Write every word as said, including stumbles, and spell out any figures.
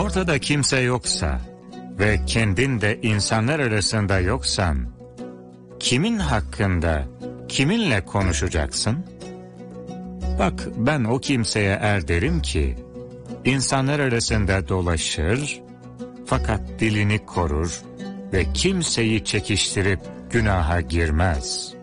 Ortada kimse yoksa ve kendin de insanlar arasında yoksan, kimin hakkında, kiminle konuşacaksın? Bak, ben o kimseye er derim ki, insanlar arasında dolaşır, fakat dilini korur ve kimseyi çekiştirip günaha girmez.